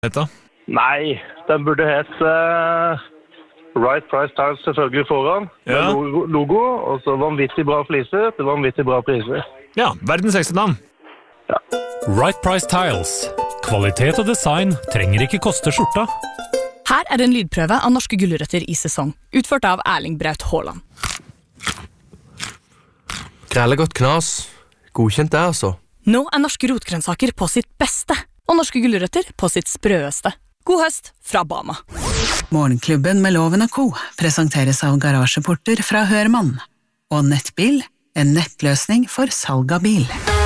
Dette? Nei, den burde hete Right Price Tiles selvfølgelig foran. Ja. Logo, og så vanvittig bra fliser til vanvittig bra priser. Ja, verdens høyeste navn. Ja. Right Price Tiles. Kvalitet og design trenger ikke koste skjorta. Her en lydprøve av norske gulrøtter i sesong, utført av Erling Braut Haaland. Grellegodt knas. Godkjent det, altså. Nå norske rotgrønnsaker på sitt beste, og norske gulrøtter på sitt sprøeste. God høst fra Bama. Morgenklubben med Loven og Co. presenteres av garasjeporter fra Hørmann. Og Nettbil, en nettløsning for salg av bil.